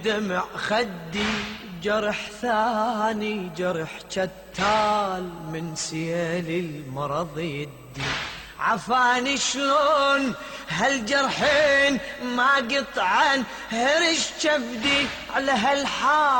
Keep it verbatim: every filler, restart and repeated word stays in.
والدمع خدي، جرح ثاني جرح شتال من سيل المرض يدي. عفاني شلون هالجرحين ما قطعن هرش كبدي على هالحال